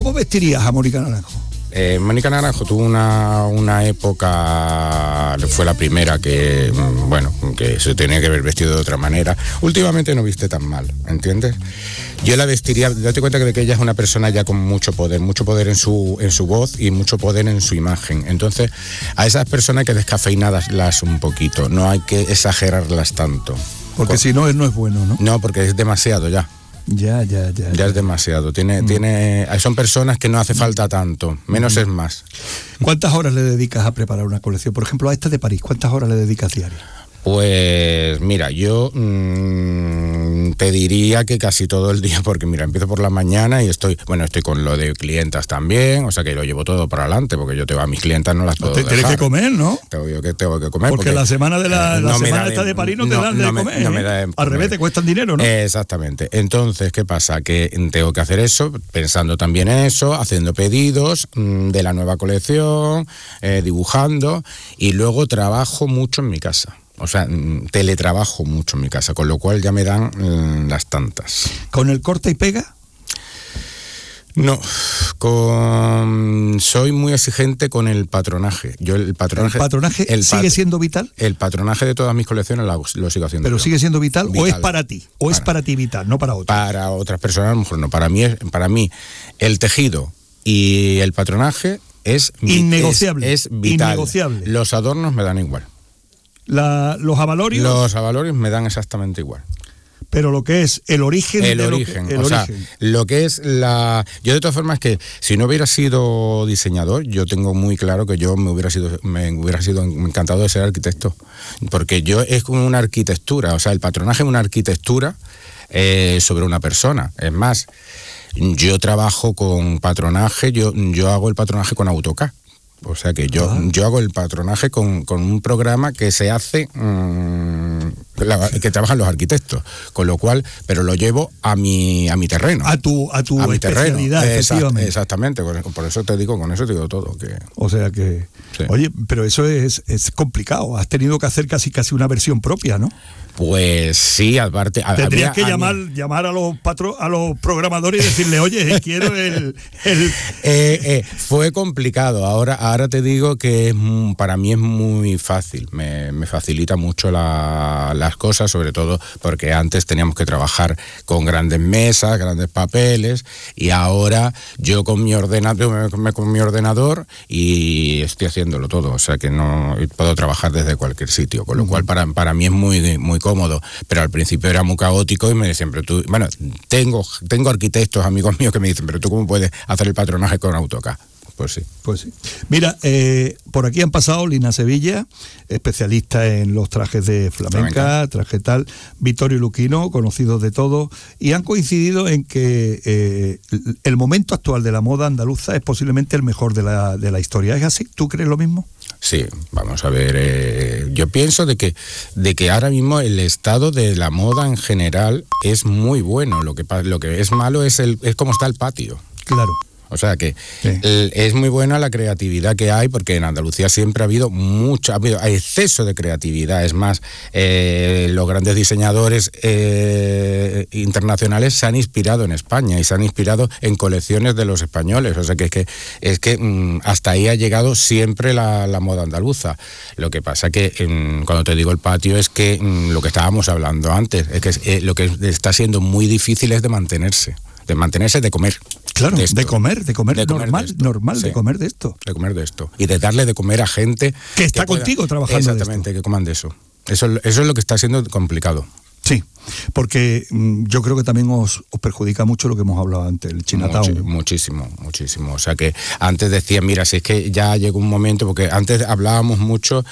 ¿Cómo vestirías a Mónica Naranjo? Mónica Naranjo tuvo una época, fue la primera que se tenía que haber vestido de otra manera. Últimamente no viste tan mal, ¿entiendes? Yo la vestiría, date cuenta de que ella es una persona ya con mucho poder en su voz y mucho poder en su imagen. Entonces, a esas personas hay que descafeinarlas un poquito, no hay que exagerarlas tanto. Porque si no, no es bueno, ¿no? No, porque es demasiado ya. Ya es demasiado. Son personas que no hace falta tanto. Menos es más. ¿Cuántas horas le dedicas a preparar una colección? Por ejemplo, a esta de París, ¿cuántas horas le dedicas diarias? Pues mira, yo te diría que casi todo el día, porque mira, empiezo por la mañana y estoy con lo de clientas también, o sea que lo llevo todo para adelante, porque yo a mis clientas no las puedo dejar. Tienes que comer, ¿no? Tengo que comer. Porque la semana esta de París no te dan de comer. No me da Al revés, te cuestan dinero, ¿no? Exactamente. Entonces, ¿qué pasa? Que tengo que hacer eso, pensando también en eso, haciendo pedidos de la nueva colección, dibujando, y luego trabajo mucho en mi casa. O sea, teletrabajo mucho en mi casa, con lo cual ya me dan las tantas. ¿Con el corta y pega? No, soy muy exigente con el patronaje. ¿El patronaje sigue siendo vital? El patronaje de todas mis colecciones lo sigo haciendo. ¿Pero sigue siendo vital? ¿O es para ti? ¿O es para ti vital, no para otros? Para otras personas a lo mejor no. Para mí el tejido y el patronaje es innegociable. Es vital. Innegociable. Los adornos me dan igual. ¿Los abalorios? Los abalorios me dan exactamente igual. Pero lo que es el origen... Lo que es la... Yo de todas formas que si no hubiera sido diseñador, yo tengo muy claro que me hubiera sido encantado de ser arquitecto. Porque es como una arquitectura, o sea, el patronaje es una arquitectura sobre una persona. Es más, yo trabajo con patronaje, yo hago el patronaje con AutoCAD. O sea que yo hago el patronaje con un programa que se hace, que trabajan los arquitectos, con lo cual, pero lo llevo a mi terreno. A tu especialidad, efectivamente. Exactamente, por eso te digo, con eso te digo todo. O sea que, sí. Oye, pero eso es complicado, has tenido que hacer casi una versión propia, ¿no? Pues sí, aparte... Tendrías que llamar a los programadores y decirle, oye, quiero el... Fue complicado, ahora te digo que para mí es muy fácil, me facilita mucho las cosas, sobre todo porque antes teníamos que trabajar con grandes mesas, grandes papeles, y ahora yo con mi ordenador y estoy haciéndolo todo, o sea que no puedo trabajar desde cualquier sitio, con lo cual para mí es muy cómodo, pero al principio era muy caótico y me decían, pero tú, bueno, tengo arquitectos, amigos míos, que me dicen, pero tú ¿cómo puedes hacer el patronaje con AutoCAD? Pues sí. Mira, por aquí han pasado Lina Sevilla, especialista en los trajes de flamenca, traje tal, Vittorio Luquino, conocidos de todos, y han coincidido en que el momento actual de la moda andaluza es posiblemente el mejor de la historia. ¿Es así? ¿Tú crees lo mismo? Sí, vamos a ver, yo pienso de que ahora mismo el estado de la moda en general es muy bueno, lo que es malo es cómo está el patio. Claro. O sea que es muy buena la creatividad que hay, porque en Andalucía siempre ha habido hay exceso de creatividad. Es más, los grandes diseñadores internacionales se han inspirado en España y se han inspirado en colecciones de los españoles. O sea que es que hasta ahí ha llegado siempre la moda andaluza. Lo que pasa que cuando te digo el patio es que lo que estábamos hablando antes, es que lo que está siendo muy difícil es de mantenerse, de comer. Claro, de comer normal, sí, de comer de esto. De comer de esto. Y de darle de comer a gente que está contigo trabajando. Exactamente, que coman de eso. Eso es lo que está siendo complicado. Sí, porque yo creo que también os perjudica mucho lo que hemos hablado antes, el Chinatown. Muchísimo. O sea que antes decía, mira, si es que ya llegó un momento, porque antes hablábamos mucho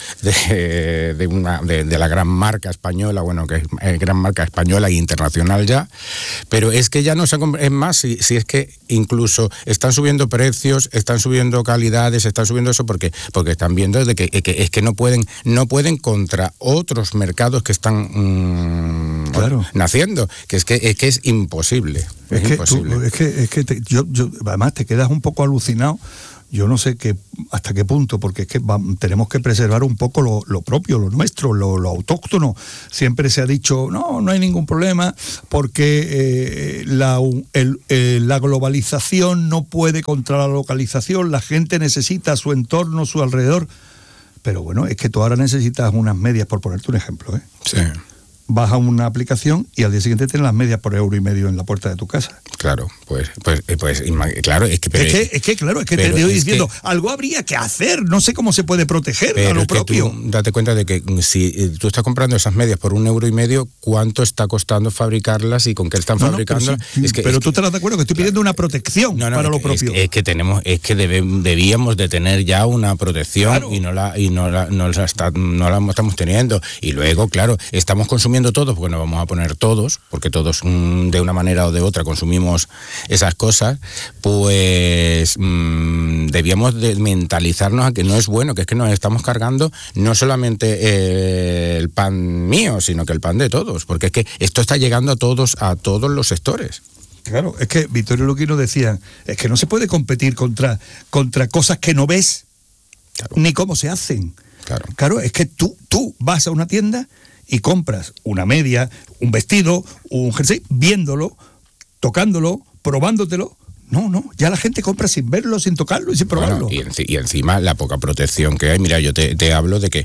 de la gran marca española, bueno, que es gran marca española e internacional ya, pero es que ya no se... Es más, si es que incluso están subiendo precios, están subiendo calidades, están subiendo eso porque están viendo de que es que no pueden contra otros mercados que están naciendo, que es imposible. Yo además te quedas un poco alucinado yo no sé hasta qué punto, porque es que tenemos que preservar un poco lo propio, lo nuestro, lo autóctono. Siempre se ha dicho, no hay ningún problema, porque la globalización no puede contra la localización, la gente necesita su entorno, su alrededor. Pero bueno, es que tú ahora necesitas unas medias, por ponerte un ejemplo, ¿eh? Sí. Vas a una aplicación y al día siguiente tienes las medias por €1.50 en la puerta de tu casa. Claro, pues claro, es que... Claro, te estoy diciendo, algo habría que hacer, no sé cómo se puede proteger a lo propio. Tú date cuenta de que si tú estás comprando esas medias por €1.50, ¿cuánto está costando fabricarlas y con qué están fabricando? Pero tú estarás de acuerdo que estoy pidiendo una protección para lo propio. Debíamos de tener ya una protección, claro. y no la estamos teniendo. Y luego, claro, estamos consumiendo todos, porque nos vamos a poner todos, porque todos de una manera o de otra consumimos esas cosas, pues debíamos de mentalizarnos a que no es bueno, que es que nos estamos cargando no solamente el pan mío, sino que el pan de todos, porque es que esto está llegando a todos los sectores. Claro, es que Vittorio Luquino decía, es que no se puede competir contra cosas que no ves, claro, ni cómo se hacen. Claro, es que tú vas a una tienda y compras una media, un vestido, un jersey, viéndolo, tocándolo, probándotelo. No, ya la gente compra sin verlo, sin tocarlo y sin probarlo. Bueno, y encima la poca protección que hay. Mira, yo te hablo de que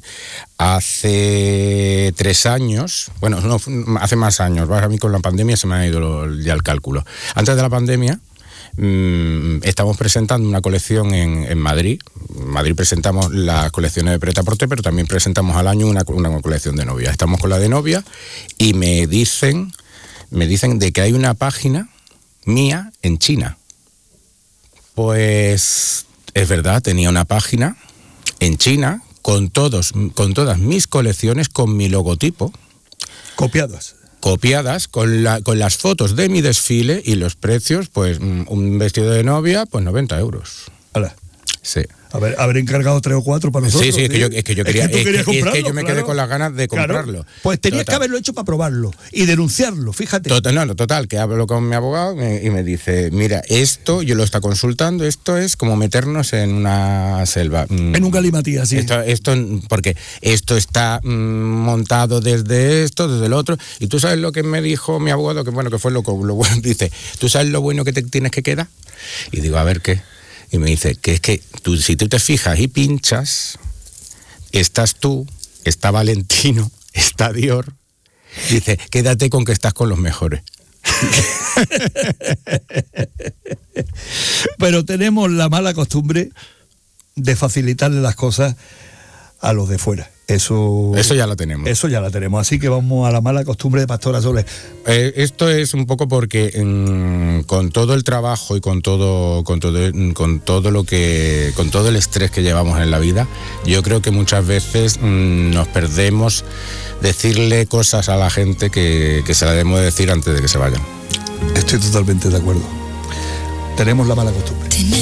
hace 3 años, bueno, no, hace más años, a mí con la pandemia se me ha ido ya el cálculo. Antes de la pandemia, estamos presentando una colección en Madrid. En Madrid presentamos las colecciones de Pret-a-Porter, pero también presentamos al año una colección de novia. Estamos con la de novia y me dicen de que hay una página mía en China. Pues es verdad, tenía una página en China con todas mis colecciones, con mi logotipo. Copiadas con las fotos de mi desfile y los precios, pues un vestido de novia, pues 90 euros. Hola. Sí. Haber encargado 3 o 4 para nosotros. Sí, es que yo quería. Es que yo me quedé con las ganas de comprarlo. Claro. Pues tenías que haberlo hecho para probarlo y denunciarlo, fíjate. Total, que hablo con mi abogado y me dice, mira, esto, yo lo está consultando, esto es como meternos en una selva. En un galimatías, sí. Esto, porque esto está montado desde el otro. Y tú sabes lo que me dijo mi abogado, que fue lo bueno. Dice, ¿tú sabes lo bueno que te tienes que quedar? Y digo, a ver, ¿qué? Y me dice que es que si tú te fijas y pinchas, estás tú, está Valentino, está Dior. Dice, quédate con que estás con los mejores. Pero tenemos la mala costumbre de facilitarle las cosas a los de fuera. Eso ya lo tenemos. Eso ya la tenemos, así que vamos a la mala costumbre de Pastora Soler. Esto es un poco porque con todo el trabajo y con todo el estrés que llevamos en la vida, yo creo que muchas veces nos perdemos decirle cosas a la gente que se las debemos decir antes de que se vayan. Estoy totalmente de acuerdo. Tenemos la mala costumbre.